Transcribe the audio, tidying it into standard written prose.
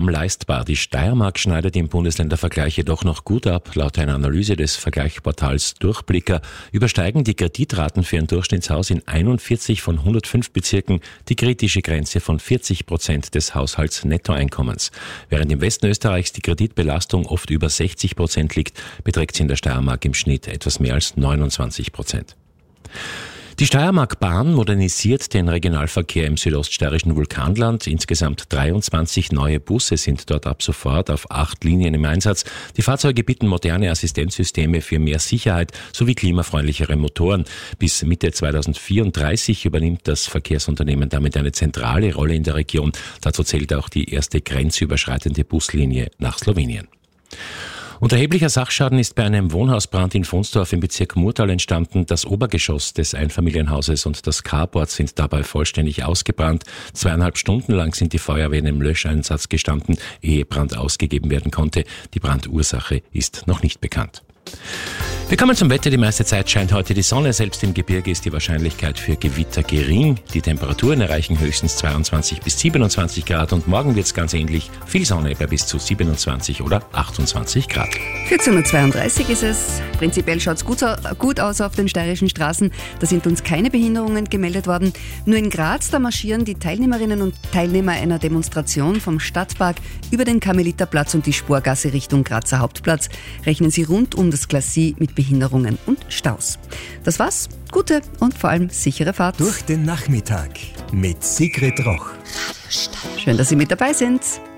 kaum leistbar. Die Steiermark schneidet im Bundesländervergleich jedoch noch gut ab. Laut einer Analyse des Vergleichsportals Durchblicker übersteigen die Kreditraten für ein Durchschnittshaus in 41 von 105 Bezirken die kritische Grenze von 40% des Haushaltsnettoeinkommens. Während im Westen Österreichs die Kreditbelastung oft über 60% liegt, beträgt sie in der Steiermark im Schnitt etwas mehr als 29%. Die Steiermark-Bahn modernisiert den Regionalverkehr im südoststeirischen Vulkanland. Insgesamt 23 neue Busse sind dort ab sofort auf 8 Linien im Einsatz. Die Fahrzeuge bieten moderne Assistenzsysteme für mehr Sicherheit sowie klimafreundlichere Motoren. Bis Mitte 2034 übernimmt das Verkehrsunternehmen damit eine zentrale Rolle in der Region. Dazu zählt auch die erste grenzüberschreitende Buslinie nach Slowenien. Und erheblicher Sachschaden ist bei einem Wohnhausbrand in Vonsdorf im Bezirk Murtal entstanden. Das Obergeschoss des Einfamilienhauses und das Carport sind dabei vollständig ausgebrannt. 2,5 Stunden lang sind die Feuerwehren im Löscheinsatz gestanden, ehe Brand ausgegeben werden konnte. Die Brandursache ist noch nicht bekannt. Wir kommen zum Wetter. Die meiste Zeit scheint heute die Sonne. Selbst im Gebirge ist die Wahrscheinlichkeit für Gewitter gering. Die Temperaturen erreichen höchstens 22 bis 27 Grad und morgen wird es ganz ähnlich. Viel Sonne bei bis zu 27 oder 28 Grad. 14.32 Uhr ist es. Prinzipiell schaut es gut aus auf den steirischen Straßen. Da sind uns keine Behinderungen gemeldet worden. Nur in Graz, da marschieren die Teilnehmerinnen und Teilnehmer einer Demonstration vom Stadtpark über den Karmeliterplatz und die Sporgasse Richtung Grazer Hauptplatz. Rechnen Sie rund um das Glacis mit Behinderungen und Staus. Das war's. Gute und vor allem sichere Fahrt. Durch den Nachmittag mit Sigrid Roch. Schön, dass Sie mit dabei sind.